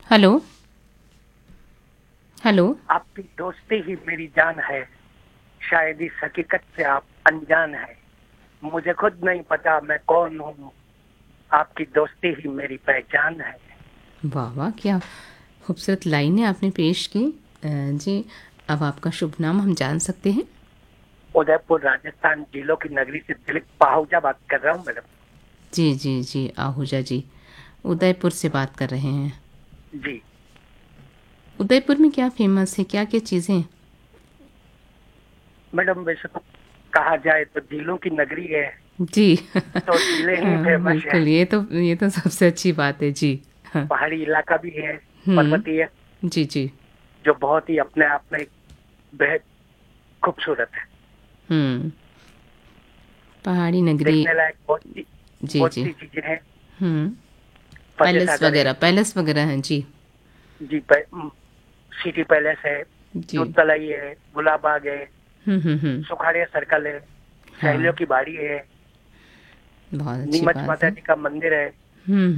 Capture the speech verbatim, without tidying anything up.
Hello hello. आपकी दोस्ती ही मेरी जान है, शायद इस हकीकत से आप अनजान है। मुझे खुद नहीं पता मैं कौन हूँ, आपकी दोस्ती ही मेरी पहचान है। वाह वाह, क्या खूबसूरत लाइनें आपने पेश की। अ, जी, अब आपका शुभ नाम हम जान सकते हैं? उदयपुर राजस्थान, जिलों की नगरी से दिलीप पाहुजा बात कर रहा हूँ मैडम। जी जी जी, आहूजा जी, उदयपुर से बात कर रहे हैं। जी उदयपुर में क्या फ़ेमस है, क्या-क्या चीज़ें? मैडम, वैसे तो कहा जाए तो झीलों की नगरी है, जी। तो झीलें ही हाँ, फेमस है। बिल्कुल, ये तो ये तो सबसे अच्छी बात है। जी, हाँ। पहाड़ी इलाका भी है, हुँ, पर्वतीय, जी, जी। जो बहुत ही अपने आप में बेहद खूबसूरत है। हुँ, पहाड़ी नगरी। देखने लायक बहुत सी जी, बहुत जी। सी चीजें हैं। हुँ, फतेह पैलेस सागर है। वगैरह पैलेस वगैरह हैं। जी, जी प- म, सिटी पैलेस है, जी। दूध तलाई है, गुलाब बाग है, हुँ, हुँ, हुँ। सुखाड़िया सर्कल है, हाँ, सहेलियों की बाड़ी है, बहुत अच्छी नीमच बात माता है। जी का मंदिर है। हुँ।